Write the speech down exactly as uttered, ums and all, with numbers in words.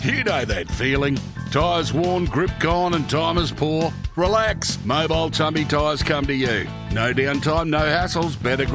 You know that feeling. Tyres worn, grip gone and time is poor? Relax. Mobile Tumby Tyres come to you. No downtime, no hassles, better